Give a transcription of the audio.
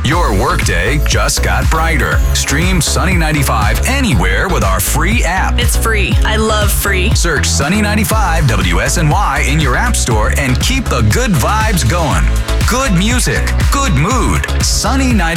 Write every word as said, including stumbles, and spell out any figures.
Your workday just got brighter. Stream Sunny ninety-five anywhere with our free app. It's free. I love free. Search Sunny ninety-five W S N Y in your app store and keep the good vibes going. Good music, good mood. Sunny ninety-five.